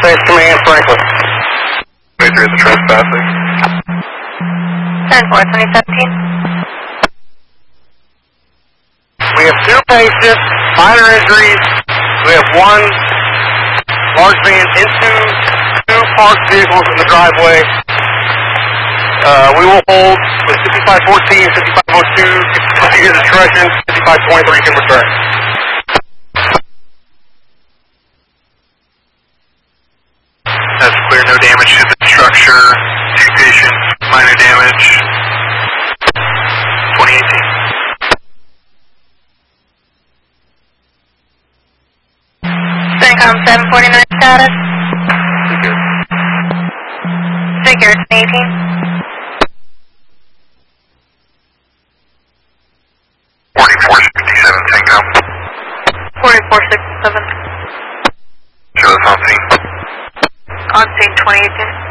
Space Command, Franklin. Wait, there's a trespassing. 10-4, 2017. We have 2 patients, minor injuries. We have 1 large van into 2 parked vehicles in the driveway. We will hold with 5514, 5502, continue discretion, 5523 can return. That's clear, no damage to the structure, 2 patients, minor damage, 2018. CENTCOM 749 status. Figure 18. 4467 CENTCOM. 4467. Show us on scene. On scene 2018.